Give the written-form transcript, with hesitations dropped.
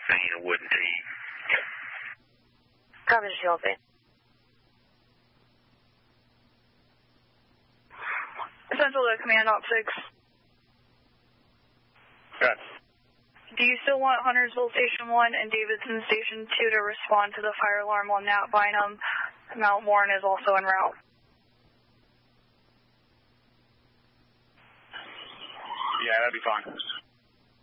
need a wooden tee. Copy, Shelby. Central to Command Op 6. Good. Do you still want Huntersville Station 1 and Davidson Station 2 to respond to the fire alarm on Nat Bynum? Mount Warren is also en route. Yeah, that'd be fine.